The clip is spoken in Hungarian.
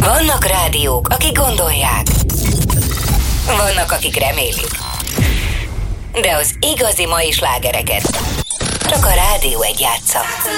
Vannak rádiók, akik gondolják. Vannak, akik remélik. De az igazi mai slágereket csak a Rádió 1 játsza.